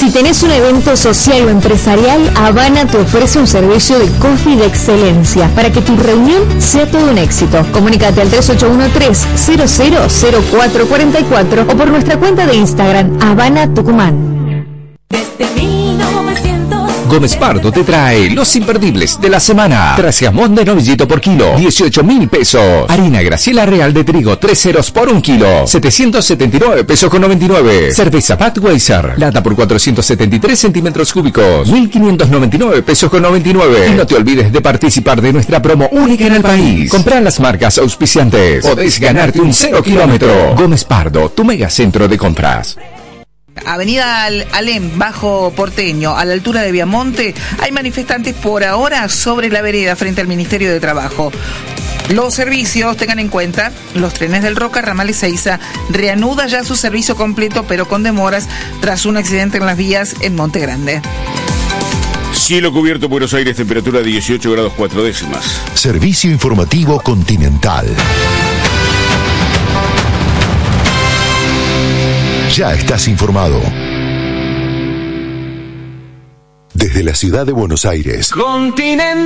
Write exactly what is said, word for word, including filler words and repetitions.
Si tenés un evento social o empresarial, Habana te ofrece un servicio de coffee de excelencia para que tu reunión sea todo un éxito. Comunícate al tres ocho uno tres, cero cero cero cuatro cuatro cuatro o por nuestra cuenta de Instagram, Habana Tucumán. Desde mil novecientos Gómez Pardo te trae los imperdibles de la semana. Traseamón de novillito por kilo, dieciocho mil pesos. Harina Graciela Real de trigo, tres ceros por un kilo, setecientos setenta y nueve pesos con noventa y nueve. Cerveza Budweiser, lata por cuatrocientos setenta y tres centímetros cúbicos, mil quinientos noventa y nueve pesos con noventa y nueve. Y no te olvides de participar de nuestra promo única en el país. Comprá las marcas auspiciantes. Podés ganarte un cero kilómetro. Gómez Pardo, tu megacentro de compras. Avenida Al- Alem, Bajo Porteño, a la altura de Viamonte, hay manifestantes por ahora sobre la vereda frente al Ministerio de Trabajo. Los servicios, tengan en cuenta, los trenes del Roca, Ramal Ezeiza, reanuda ya su servicio completo, pero con demoras tras un accidente en las vías en Monte Grande. Cielo cubierto, Buenos Aires, temperatura dieciocho grados cuatro décimas. Servicio informativo Continental. Ya estás informado. Desde la ciudad de Buenos Aires. Continental.